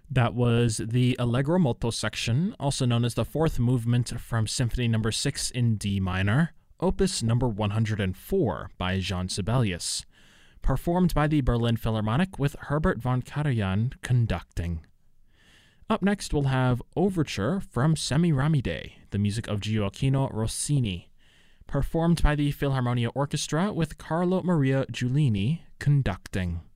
That was the Allegro molto section, also known as the fourth movement from Symphony No. 6 in D minor, Opus No. 104 by Jean Sibelius, performed by the Berlin Philharmonic with Herbert von Karajan conducting. Up next, we'll have Overture from Semiramide, the music of Gioacchino Rossini, performed by the Philharmonia Orchestra with Carlo Maria Giulini conducting.